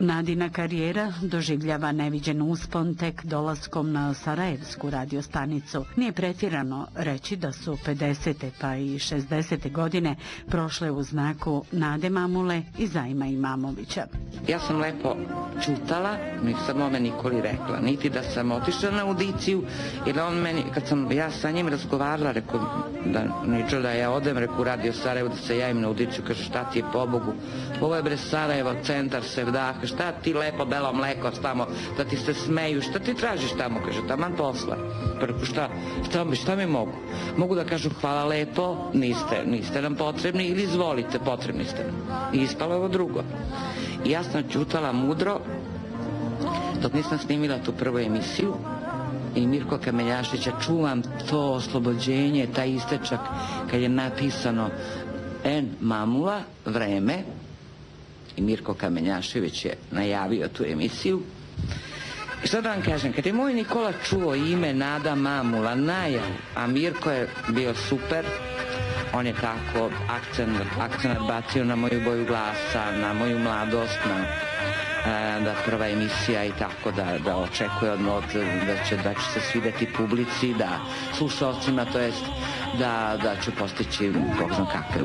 Nadina karijera doživljava neviđen uspon tek dolaskom na sarajevsku radiostanicu. Nije pretjerano reći da su 50. pa i 60. godine prošle u znaku Nade Mamule i Zajma Imamovića. Ja sam lepo čutala, nisam ome nikoli rekla, niti da sam otišla na audiciju, jer on meni, kad sam ja sa njim razgovarala, rekao da neću da ja odem, rekao Radio Sarajevo, da se javim na audiciju, kaže šta ti je pobogu, ovo je bre Sarajevo, centar Sevdaha, šta ti lepo belo mleko tamo, da ti se smeju, šta ti tražiš tamo, kaže, taman posla. Preko šta mi mogu? Mogu da kažu hvala lepo, niste nam potrebni ili izvolite, potrebni ste nam. I ispalo ovo drugo. I ja sam čutala mudro, dok nisam snimila tu prvu emisiju, i Mirko Kamenjašića, čuvam to oslobođenje, taj istečak kad je napisano N. Mamula, vreme, i Mirko Kamenjašević je najavio tu emisiju. I šta da vam kažem, kad je moj Nikola čuo ime Nada Mamula, najav, a Mirko je bio super, on je tako akcent bacio na moju boju glasa, na moju mladost, da prva emisija i tako da očekuje da će se svideti publici, da slušalcima, to jest da ću postići bog znam kakve